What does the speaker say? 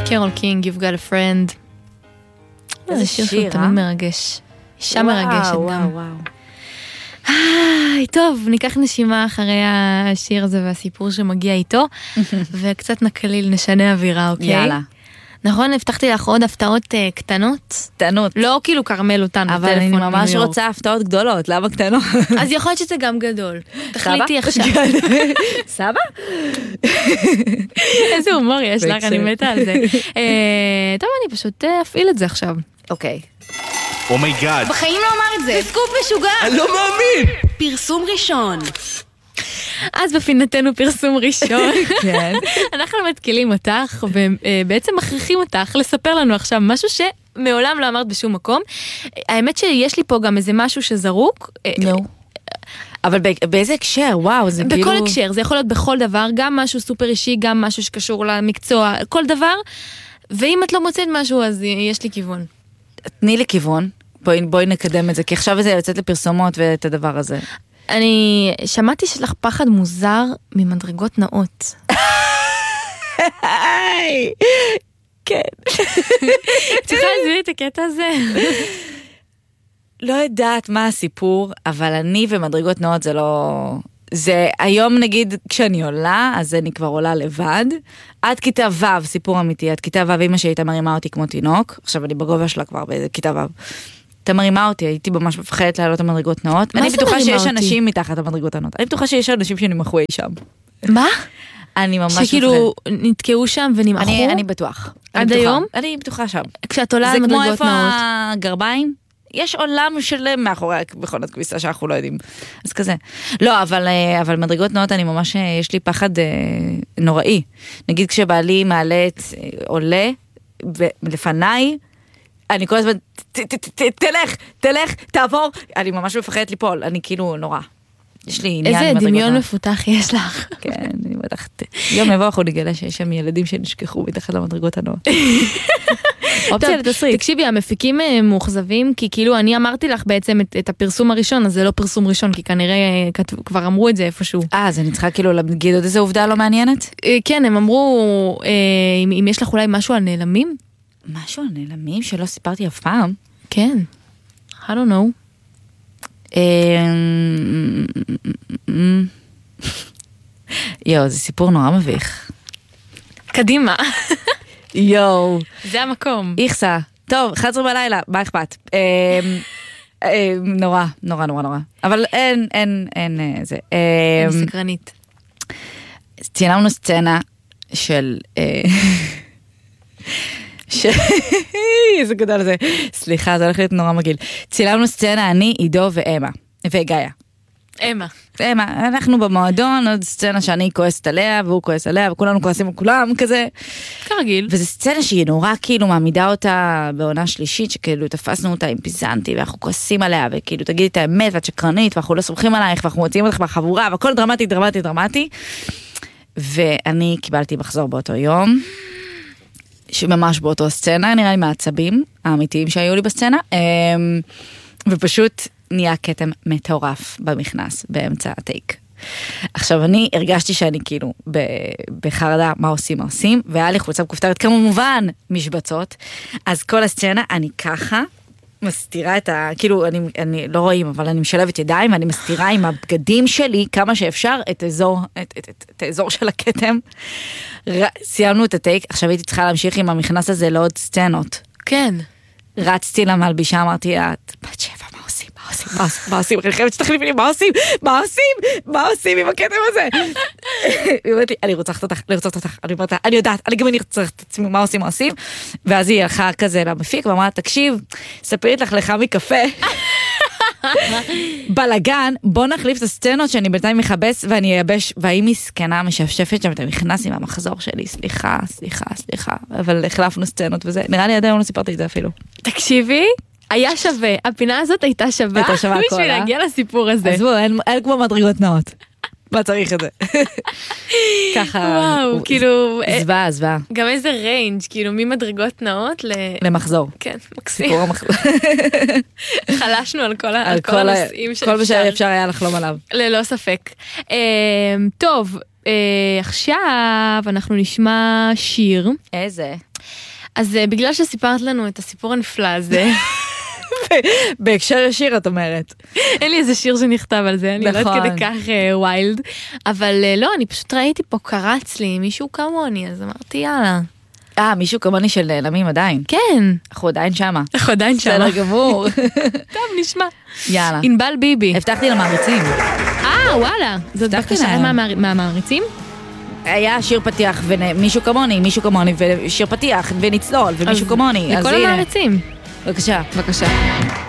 קרול קינג, You've got a friend. איזה שיר, תמיד מרגש. אישה מרגשת גם. וואו. טוב, ניקח נשימה אחרי השיר הזה והסיפור שמגיע איתו, וקצת נקליל, נשנה אווירה, אוקיי? יאללה. נכון, הבטחתי לך עוד הפתעות קטנות. קטנות. לא כאילו קרמל אותנו. אבל אני ממש רוצה הפתעות גדולות, למה קטנות? אז יכול להיות שזה גם גדול. תחליטי עכשיו. סבא? איזה הומור יש לך, אני מתה על זה. טוב, אני פשוט אפעיל את זה עכשיו. אוקיי. אומייגאד. בחיים לא אמר את זה. סקופ משוגע. אני לא מאמין. פרסום ראשון. אז בפינתנו פרסום ראשון. כן. אנחנו מתקילים אותך, ובעצם מכריחים אותך לספר לנו עכשיו משהו שמעולם לא אמרת בשום מקום. האמת שיש לי פה גם איזה משהו שזרוק. נו. אבל באיזה הקשר? וואו, זה כאילו... בכל הקשר, זה יכול להיות בכל דבר, גם משהו סופר אישי, גם משהו שקשור למקצוע, כל דבר. ואם את לא מוצאת משהו, אז יש לי כיוון. תני לי כיוון. בואי נקדם את זה, כי עכשיו זה יוצאת לפרסומות ואת הדבר הזה. אני שמעתי שיש לך פחד מוזר ממדרגות נאות. כן. צריכה להסביר את הקטע הזה. לא יודעת מה הסיפור, אבל אני ומדרגות נאות זה לא... זה היום נגיד כשאני עולה, אז אני כבר עולה לבד. עד כיתה ו', סיפור אמיתי, עד כיתה ו' אמא שהייתה מרימה אותי כמו תינוק, עכשיו אני בגובה שלה כבר בכיתה ו'. אתה מרימה אותי, הייתי ממש מפחדת לעלות המדרגות נאות. אני בטוחה שיש אנשים מתחת המדרגות הנאות. אני בטוחה שיש אנשים שנמחו אי שם. מה? אני ממש מפחדת. שכאילו נתקעו שם ונמחו? אני בטוח. עד היום? אני בטוחה שם. כשאת עולה על מדרגות נאות. זה כמו איפה הגרביים? יש עולם שלם מאחורי מכונת כביסה שאנחנו לא יודעים. אז כזה. לא, אבל מדרגות נאות אני ממש, יש לי פחד נוראי. נגיד כשבעלי מעלה עולה לפניי, אני כל הזמן, תלך, תעבור. אני ממש מפחדת ליפול, אני כאילו נורא. יש לי עניין איזה מדרגות דמיון נאות. מפותח יש לך. כן, אני בטחת. יום יבוא אנחנו נגלה שיש שם ילדים שנשכחו מתחת למדרגות הנאות. אופציה לתסריט. תקשיבי, המפיקים מאוכזבים, כי כאילו אני אמרתי לך בעצם את הפרסום הראשון, אז זה לא פרסום ראשון, כי כנראה כבר אמרו את זה איפשהו. אז אני צריכה כאילו להגיד עוד איזה עובדה לא מעניינת? כן, הם אמרו, אם יש לך אולי משהו על נעלמים? משהו על נעלמים שלא סיפרתי אף פעם? כן. I don't know. יואו, זה סיפור נורא מביך. קדימה. יואו. זה המקום. איכסה. טוב, 11 בלילה, מה אכפת? נורא. אבל אין, זה. אני סקרנית. צילמנו סצנה של... איזה גדול זה. סליחה, זה הולך להיות נורא מגעיל. צילמנו סצנה, אני, עידו ואמה. וגאיה. אמה, אנחנו במועדון, עוד סצנה שאני כועסת עליה, והוא כועס עליה, וכולנו כועסים על כולם, כזה. כרגיל. וזו סצנה שהיא נורא כאילו מעמידה אותה בעונה שלישית, שכאילו תפסנו אותה עם פיזנטי, ואנחנו כועסים עליה, וכאילו תגידי את האמת, ואת שקרנית, ואנחנו לא סומכים עלייך, ואנחנו מוציאים אותך בחבורה, והכל דרמטי. ואני קיבלתי מחזור באותו יום, שממש באותו סצנה, נראה לי מהעצבים האמיתיים שהיו לי בסצנה, ופשוט נהיה קטם מטורף במכנס, באמצע הטייק. עכשיו, אני הרגשתי שאני כאילו בחרדה, מה עושים, והיה לי חולצה בכופתרת, כמובן משבצות, אז כל הסצנה, אני ככה, מסתירה את כאילו, אני לא רואים, אבל אני משלבת ידיים, ואני מסתירה עם הבגדים שלי, כמה שאפשר, את האזור של הקטם. סיימנו את הטייק, עכשיו הייתי צריכה להמשיך עם המכנס הזה לעוד סצנות. כן. רצתי למלבישה, אמרתי, את בת 7, מה עושים? אני חייבת שתחליפי לי, מה עושים עם הקטם הזה? היא אומרת לי, אני רוצחת אותך. אני אומרת לה, אני יודעת, אני גם רוצחת את עצמי, מה עושים? ואז היא הלכה כזה למפיק, ואמרה, תקשיב, ספרית לך מקפה. בלגן, בוא נחליף את הסצנות שאני בינתיים מחבס ואני אייבש, והיא מסכנה משפשפת שם, אתה נכנס עם המחזור שלי, סליחה, אבל החלפנו סצנות וזה, נראה לי עדיין לא סיפרתי את זה אפילו. תקשיבי, היה שווה, הפינה הזאת הייתה שווה בשביל להגיע לסיפור הזה. אז בואו, אין כמו מדרגות נאות. מה צריך את זה? ככה... וואו, כאילו... זווה. גם איזה ריינג', כאילו ממדרגות נאות למחזור. כן, מקסים. סיפור המחזור. חלשנו על כל הנושאים שאפשר. כל מה שאפשר היה לחלום עליו. ללא ספק. טוב, עכשיו אנחנו נשמע שיר. איזה? אז בגלל שסיפרת לנו את הסיפור הנפלא הזה, בהקשר ישיר את אומרת. אין לי איזה שיר שנכתב על זה, אני לא יודעת כדי כך ווילד, אבל לא, אני פשוט ראיתי פה קרץ לי מישהו כמוני, אז אמרתי יאללה. מישהו כמוני של נעלמים עדיין. כן. אנחנו עדיין שמה. אנחנו עדיין שמה. בסדר גמור. טוב, נשמע. יאללה. ענבל ביבי. הבטחתי למעריצים. וואלה. זאת בקשה מהמעריצים? היה שיר פתיח ומישהו כמוני, ושיר פתיח ונצלול, ומישהו כמוני. לכל המעריצים. בבקשה. בבקשה.